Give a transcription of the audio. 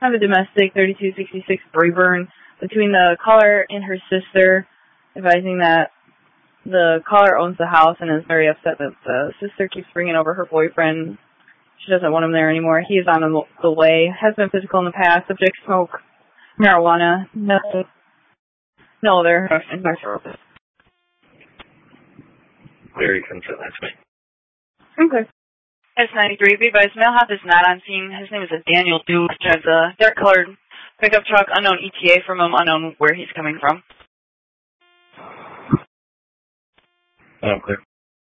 have a domestic 3266 Brayburn between the caller and her sister, advising that the caller owns the house and is very upset that the sister keeps bringing over her boyfriend. She doesn't want him there anymore. He is on the way. Has been physical in the past. Subject smoke marijuana. No other questions. Very concerned. That's me. Okay. S93, be advised, Mailhouse is not on scene. His name is Daniel Duke. Drives a dark colored pickup truck, unknown ETA from him, unknown where he's coming from. Clear.